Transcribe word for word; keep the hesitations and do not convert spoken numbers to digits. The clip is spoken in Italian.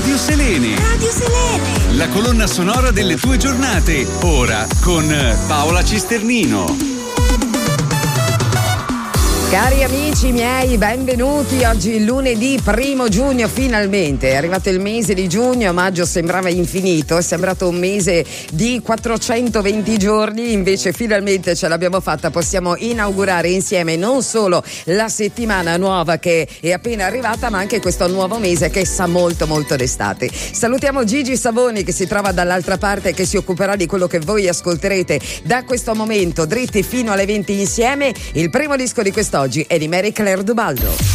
Radio Selene. Radio Selene. La colonna sonora delle tue giornate. Ora con Paola Cisternino. Cari amici miei, benvenuti. Oggi lunedì primo giugno, finalmente è arrivato il mese di giugno. Maggio sembrava infinito, è sembrato un mese di quattrocentoventi giorni, invece finalmente ce l'abbiamo fatta. Possiamo inaugurare insieme non solo la settimana nuova che è appena arrivata, ma anche questo nuovo mese che sa molto molto d'estate. Salutiamo Gigi Savoni che si trova dall'altra parte e che si occuperà di quello che voi ascolterete da questo momento dritti fino alle venti insieme. Il primo disco di quest'oggi è di Mary Claire Dubaldo.